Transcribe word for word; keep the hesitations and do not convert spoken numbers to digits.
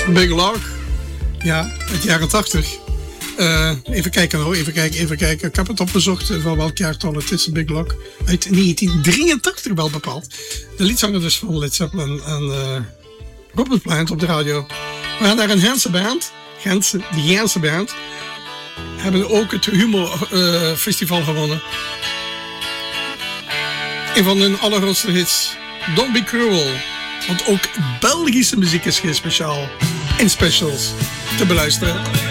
Big Lock. Ja, uit de jaren tachtig. Uh, even kijken hoor, even kijken, even kijken. Ik heb het opgezocht uh, van welk jaartal het is. Big Lock. Uit negentien drieëntachtig wel bepaald. De liedzanger dus van Led Zeppelin en uh, Robert Plant op de radio. We gaan naar een Gentse band. Gentse, die Gentse band. Hebben ook het Humor uh, Festival gewonnen. Een van hun allergrootste hits. Don't Be Cruel. Want ook Belgische muziek is geen speciaal in specials te beluisteren.